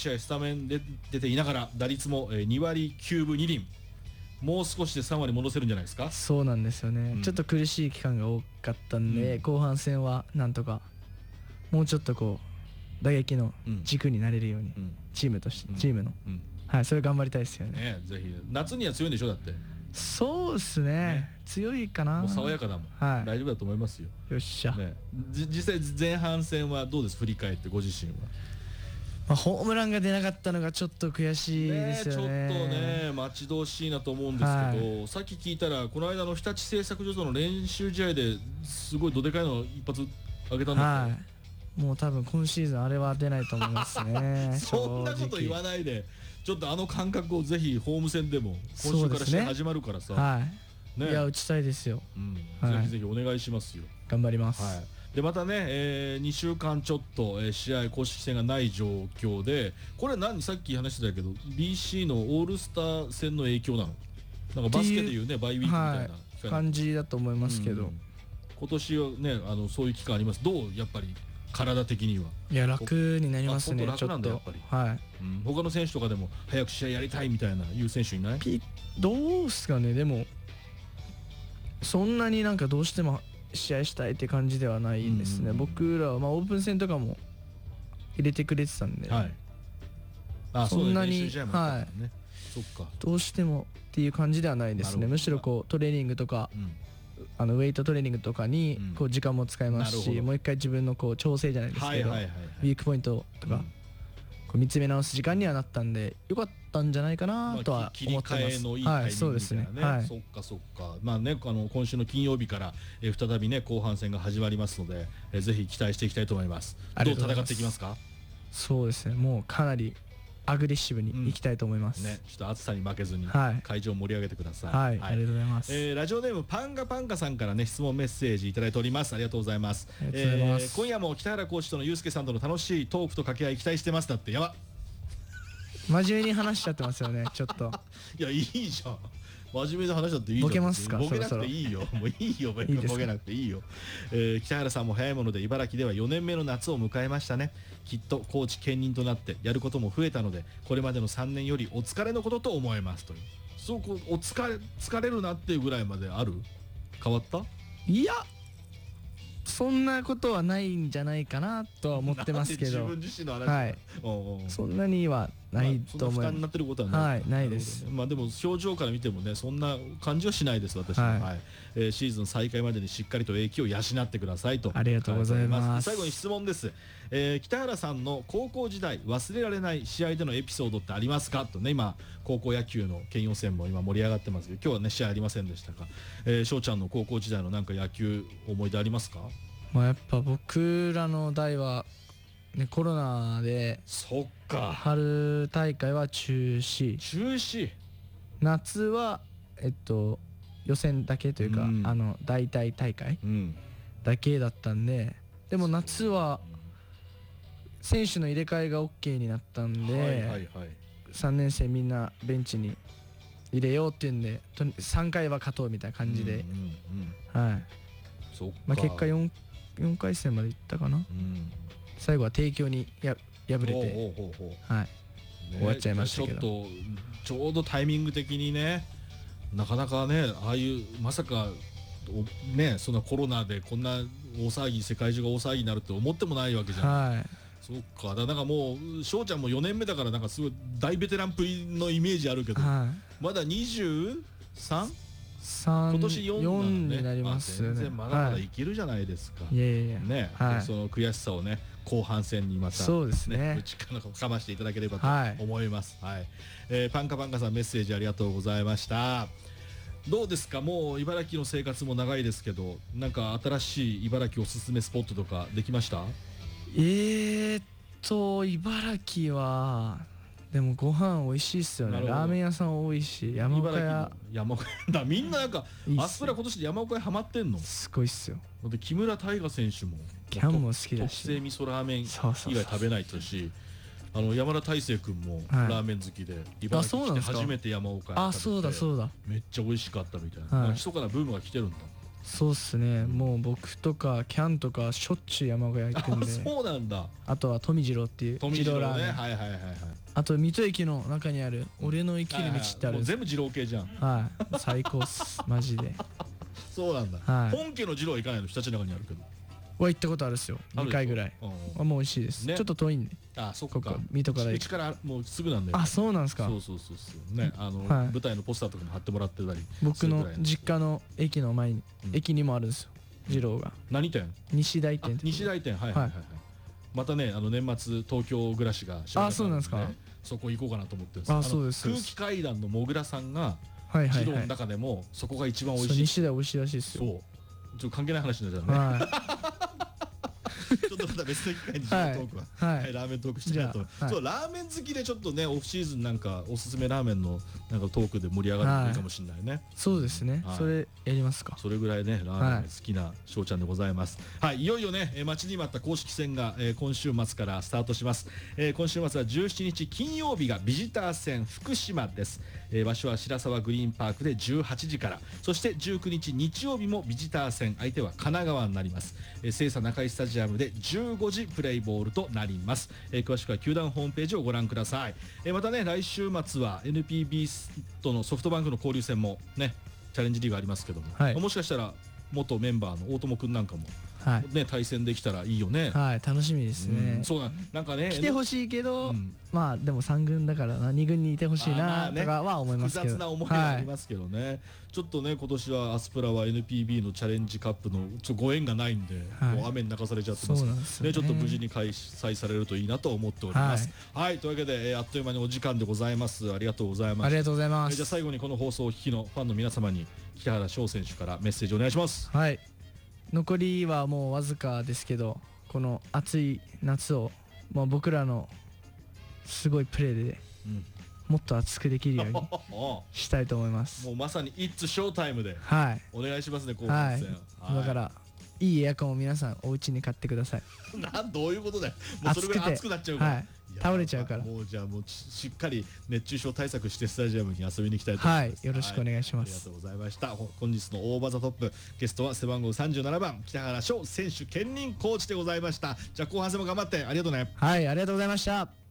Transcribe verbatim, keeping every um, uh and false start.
試合スタメンで出ていながら打率もにわりきゅうぶにりん、もう少しでさんわり戻せるんじゃないですか。 そうなんですよね、 うん、 ちょっと苦しい期間が多かったんで、 うん、 後半戦はなんとかもうちょっとこう打撃の軸になれるように、うん、チームとして、うん、チームの、うん、はい、それ頑張りたいですよね。 ね、ぜひ夏には強いんでしょ。だってそうですね、ね、強いかな。 もう爽やかだもん、はい、大丈夫だと思いますよ。 よっしゃ、 ね、実際前半戦はどうです、振り返ってご自身は。 まあ、ホームランが出なかったのがちょっと悔しいですよね。 ね、ちょっとね待ち遠しいなと思うんですけど、はい、さっき聞いたらこの間の日立製作所との練習試合ですごいどでかいの一発上げたんだって、はい、 もう多分今シーズンあれは出ないと思いますねそんなこと言わないで、ちょっとあの感覚をぜひホーム戦でも今週から試合始まるからさ、 はいね、いや打ちたいですよ、 うんはい、ぜひぜひお願いしますよ。 頑張ります、 はい、でまたね、えー、にしゅうかんちょっと、えー、試合公式戦がない状況で、これ何さっき話してたけど ビーシー のオールスター戦の影響なの？なんかバスケでいうねバイウィークみたいな、はい、 感じだと思いますけど、うん、 今年はねあのそういう期間あります。どうやっぱり体的には。 いや楽になりますね。 楽なんだやっぱり、はい、うん、他の選手とかでも早く試合やりたいみたいないう選手いない？ ピどうすかね。でもそんなになんかどうしても試合したいって感じではないですね。僕らはまあオープン戦とかも入れてくれてたんで、はい、あそんなに、ね、はい、そっかどうしてもっていう感じではないですね。むしろこうトレーニングとか、うん、あのウェイトトレーニングとかにこう時間も使えますし、うん、もう一回自分のこう調整じゃないですけどウィークポイントとか、うん、こう見つめ直す時間にはなったんでよかったんじゃないかなとは思ってます。 切り替えのいいタイミングみたいなね、はい、そうですね、はい、そっかそっか。まあねあの今週の金曜日から、えー、再びね後半戦が始まりますので、えー、ぜひ期待していきたいと思います。どう戦っていきますか？ そうですね、もうかなりアグレッシブにいきたいと思います、うんね、 ちょっと暑さに負けずに会場を盛り上げてください。 はい、はい、ありがとうございます、 えー、ラジオネームパンガパンガさんからね質問メッセージいただいております。ありがとうございます。 ありがとうございます、 えー、今夜も北原コーチとのユうスケさんとの楽しいトークと掛け合い期待してます。だってやば真面目に話しちゃってますよねちょっといやいいじゃん、真面目な話だっていいじゃん。 ボケますか？ ボケなくていいよもういいよボケなくていいよ。えー、北原さんも早いもので茨城ではよねんめの夏を迎えましたね。きっとコーチ兼任となってやることも増えたのでこれまでのさんねんよりお疲れのことと思えますという。そうこうお疲れ疲れるなっていうぐらいまである？変わった？ いやそんなことはないんじゃないかなとは思ってますけど、 自分自身の話、 はい、おうおうそんなにはないと思います。 まあ、そんな負担になってることはない、 はい、ないです。 まあでも表情から見てもねそんな感じはしないです私は、はいはい、えー、シーズン再開までにしっかりと英気を養ってくださいと。 ありがとうございます。 最後に質問です、えー、北原さんの高校時代忘れられない試合でのエピソードってありますかとね。今高校野球の県予選も今盛り上がってますけど今日はね試合ありませんでしたが、えー、翔ちゃんの高校時代のなんか野球思い出ありますか？ まあやっぱ僕らの代は、ね、コロナでそっか春大会は中止中止夏はえっと予選だけというか、うん、あの代替大会だけだったんで、でも夏は選手の入れ替えが OK になったんで、はいはいはい、さんねん生みんなベンチに入れようっていうんでさんかいは勝とうみたいな感じで、うんうんうん、はい、そっか、まあ、結果 4, よんかい戦までいったかな、うん、最後は帝京にや敗れて、 ほうほうほうほう、 はい、ね、終わっちゃいましたけど、 ちょっとちょうどタイミング的にねなかなかねああいうまさかねそんなコロナでこんな大騒ぎ世界中が大騒ぎになるって思ってもないわけじゃん、はい、そっか。だからなんかもう翔ちゃんもよねんめだからなんかすごい大ベテランっぷりのイメージあるけど、はい、まだ にじゅうさん？今年よんなのね、 になりますね。 全然まだまだいけるじゃないですか、 はい、いやいやね、はい、その悔しさをね後半戦にまた、ね、 そうですね、 打ちかましていただければと思います、はいはい。えー、パンカパンカさんメッセージありがとうございました。どうですか、もう茨城の生活も長いですけどなんか新しい茨城おすすめスポットとかできました？ えーっと茨城はでもご飯美味しいっすよね。ラーメン屋さん多いし山岡屋山岡屋だみんななんかいいアスプラ今年で山岡屋ハマってんのすごいっすよ。 で木村大河選手もキャンも好きだし特製味噌ラーメン以外食べないとしあの山田大成君もラーメン好きで、はい、茨城来て初めて山岡屋食べて、 あそうだそうだめっちゃ美味しかったみたいな、はい、密かなブームが来てるんだ。 そうっすね、もう僕とかキャンとかしょっちゅう山小屋行くんで。 そうなんだ。 あとは富次郎っていう富次郎ね、 ラーメン、 はいはいはいはい。 あと水戸駅の中にある俺の生きる道ってあるんです。 全部二郎系じゃん。 はい、最高っすマジで。 そうなんだ、はい、本家の二郎は行かないの？日立の中にあるけどは行ったことあるっすよ、にかいぐらい。あ、もう美味しいです、ね、ちょっと遠いんで。 あ、そっか、 水戸から行く。 うちからもうすぐなんだよ。 あ、そうなんですか。 そうそうそうそうね、あの、はい、舞台のポスターとかも貼ってもらってたり。 僕の実家の駅の前に、うん、駅にもあるんですよ、二郎が。 何店？ 西大店。 西大店、はいはいはい、はい、またね、あの年末東京暮らしが、ね、 あ、そうなんですか。 そこ行こうかなと思ってるんです。 あ、そうです。 空気階段のもぐらさんが二郎の中でもそこが一番美味しい。 西大美味しいらしいですよ。 そう、ちょっと関係ない話になっちゃうね、はいちょっとまた別の機会にトークは、はいはい、ラーメントークしてないと、はい、そう、ラーメン好きでちょっとね、オフシーズンなんかおすすめラーメンのなんかトークで盛り上がるのいいかもしれないね、はい、 そうですね、はい、それやりますか。 それぐらいね、ラーメンが好きな翔ちゃんでございます。はい、いよいよね、えー、待ちに待った公式戦が、えー、今週末からスタートします。えー、今週末はじゅうしちにち金曜日がビジター戦福島です。えー、場所は白沢グリーンパークでじゅうはちじから、そしてじゅうくにち日曜日もビジター戦、相手は神奈川になります。えー、清佐中井スタジアムでじゅうごじプレイボールとなります。えー、詳しくは球団ホームページをご覧ください。えー、またね、来週末は エヌピービー とのソフトバンクの交流戦もね、チャレンジリーグありますけども、はい、もしかしたら元メンバーの大友君なんかも、はいね、対戦できたらいいよね。 はい、楽しみですね。 うん、そうな、なんかね、 来てほしいけど、うん、まあでもさん軍だからな、に軍にいてほしいなとかは思いますけど、 複雑な思いがありますけどね、はい、ちょっとね、今年はアスプラは エヌピービー のチャレンジカップのちょご縁がないんで、はい、もう雨に泣かされちゃってます。そうなんですよね。ちょっと無事に開催されるといいなと思っております。はい、はい、というわけで、えー、あっという間にお時間でございます。ありがとうございます。 ありがとうございます。 えー、じゃあ最後にこの放送をお聞きのファンの皆様に北原翔選手からメッセージお願いします。 はい、残りはもうわずかですけど、この暑い夏を、まあ、僕らのすごいプレーで、うん、もっと熱くできるようにしたいと思います。 もうまさに It's Showtime で、 はい、 お願いしますね、後半戦。 はい、だからいいエアコンを皆さんお家に買ってください。 なんどういうことだよ。もうそれぐらい暑くなっちゃうから、はい、 倒れちゃうから。 もうじゃあもうしっかり熱中症対策してスタジアムに遊びに行きたいと思います。 はい、よろしくお願いします。 はい、ありがとうございました。本日のオーバーザトップゲストは背番号さんじゅうななばん北原翔選手兼任コーチでございました。じゃあ後半戦も頑張って。ありがとうね。 はい、ありがとうございました。